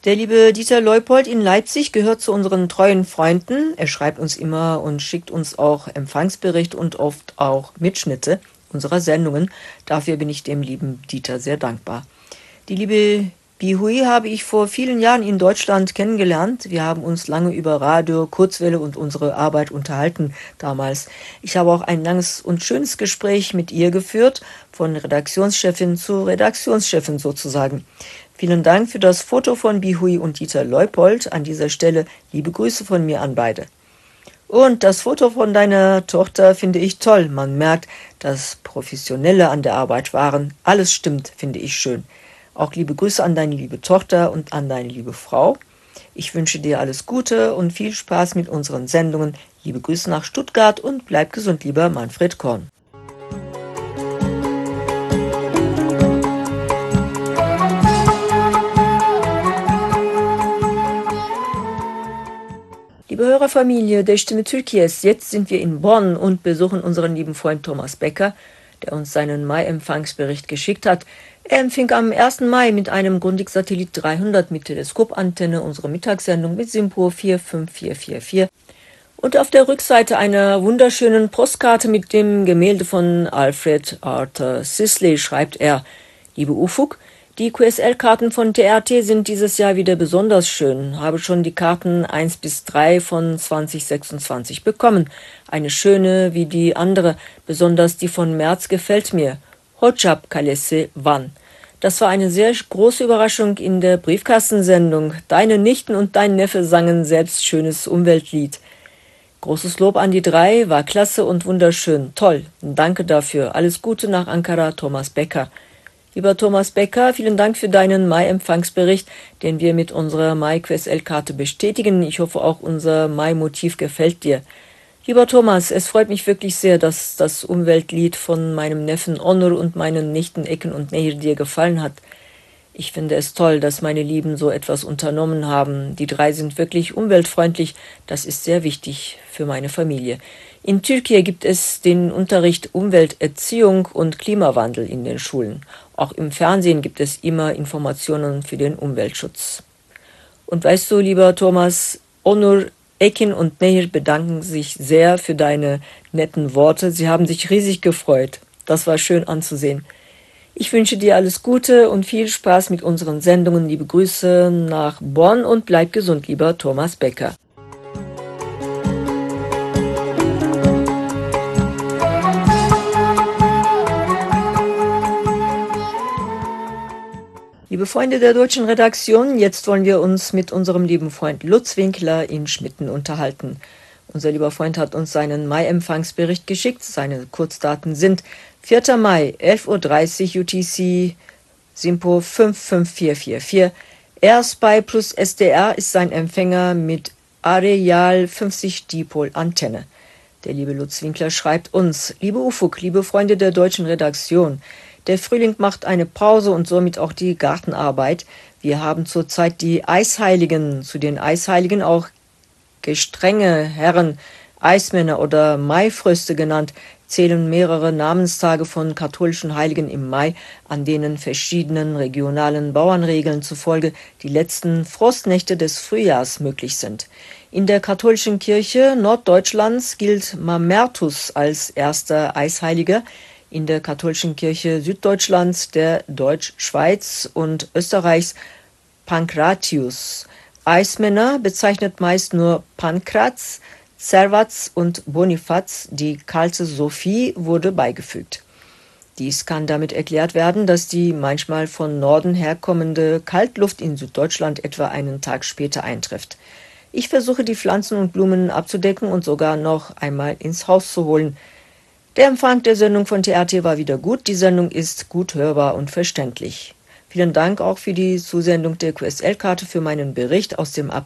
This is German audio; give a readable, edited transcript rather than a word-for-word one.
Der liebe Dieter Leupold in Leipzig gehört zu unseren treuen Freunden. Er schreibt uns immer und schickt uns auch Empfangsbericht und oft auch Mitschnitte unserer Sendungen. Dafür bin ich dem lieben Dieter sehr dankbar. Die liebe Bihui habe ich vor vielen Jahren in Deutschland kennengelernt. Wir haben uns lange über Radio, Kurzwelle und unsere Arbeit unterhalten damals. Ich habe auch ein langes und schönes Gespräch mit ihr geführt, von Redaktionschefin zu Redaktionschefin sozusagen. Vielen Dank für das Foto von Bihui und Dieter Leupold. An dieser Stelle liebe Grüße von mir an beide. Und das Foto von deiner Tochter finde ich toll. Man merkt, dass Professionelle an der Arbeit waren. Alles stimmt, finde ich schön. Auch liebe Grüße an deine liebe Tochter und an deine liebe Frau. Ich wünsche dir alles Gute und viel Spaß mit unseren Sendungen. Liebe Grüße nach Stuttgart und bleib gesund, lieber Manfred Korn. Liebe Hörerfamilie der Stimme Türkies, jetzt sind wir in Bonn und besuchen unseren lieben Freund Thomas Becker, der uns seinen Mai-Empfangsbericht geschickt hat. Er empfing am 1. Mai mit einem Grundig-Satellit 300 mit Teleskopantenne unsere Mittagssendung mit SINPO 45444 und auf der Rückseite einer wunderschönen Postkarte mit dem Gemälde von Alfred Arthur Sisley schreibt er: Liebe Ufuk, die QSL-Karten von TRT sind dieses Jahr wieder besonders schön. Habe schon die Karten 1 bis 3 von 2026 bekommen. Eine schöne wie die andere, besonders die von März gefällt mir. Hocap Kalesi Van. Das war eine sehr große Überraschung in der Briefkastensendung. Deine Nichten und dein Neffe sangen selbst schönes Umweltlied. Großes Lob an die drei, war klasse und wunderschön. Toll. Danke dafür. Alles Gute nach Ankara, Thomas Becker. Lieber Thomas Becker, vielen Dank für deinen Mai-Empfangsbericht, den wir mit unserer Mai-QSL-Karte bestätigen. Ich hoffe, auch unser Mai-Motiv gefällt dir. Lieber Thomas, es freut mich wirklich sehr, dass das Umweltlied von meinem Neffen Onur und meinen Nichten Ekin und Nehir dir gefallen hat. Ich finde es toll, dass meine Lieben so etwas unternommen haben. Die drei sind wirklich umweltfreundlich. Das ist sehr wichtig für meine Familie. In Türkei gibt es den Unterricht Umwelterziehung und Klimawandel in den Schulen. Auch im Fernsehen gibt es immer Informationen für den Umweltschutz. Und weißt du, lieber Thomas, Onur, Ekin und Nehir bedanken sich sehr für deine netten Worte. Sie haben sich riesig gefreut. Das war schön anzusehen. Ich wünsche dir alles Gute und viel Spaß mit unseren Sendungen. Liebe Grüße nach Bonn und bleib gesund, lieber Thomas Becker. Liebe Freunde der deutschen Redaktion, jetzt wollen wir uns mit unserem lieben Freund Lutz Winkler in Schmitten unterhalten. Unser lieber Freund hat uns seinen Mai-Empfangsbericht geschickt. Seine Kurzdaten sind 4. Mai, 11:30 Uhr UTC, SINPO 55444. Airspy plus SDR ist sein Empfänger mit Areal 50 Dipol-Antenne. Der liebe Lutz Winkler schreibt uns: Liebe Ufuk, liebe Freunde der deutschen Redaktion, der Frühling macht eine Pause und somit auch die Gartenarbeit. Wir haben zurzeit die Eisheiligen, zu den Eisheiligen auch gestrenge Herren, Eismänner oder Maifröste genannt, zählen mehrere Namenstage von katholischen Heiligen im Mai, an denen verschiedenen regionalen Bauernregeln zufolge die letzten Frostnächte des Frühjahrs möglich sind. In der katholischen Kirche Norddeutschlands gilt Mamertus als erster Eisheiliger, in der katholischen Kirche Süddeutschlands der Deutschschweiz und Österreichs Pankratius. Eismänner bezeichnet meist nur Pankraz, Servaz und Bonifaz, die kalte Sophie wurde beigefügt. Dies kann damit erklärt werden, dass die manchmal von Norden herkommende Kaltluft in Süddeutschland etwa einen Tag später eintrifft. Ich versuche, die Pflanzen und Blumen abzudecken und sogar noch einmal ins Haus zu holen. Der Empfang der Sendung von TRT war wieder gut. Die Sendung ist gut hörbar und verständlich. Vielen Dank auch für die Zusendung der QSL-Karte für meinen Bericht aus dem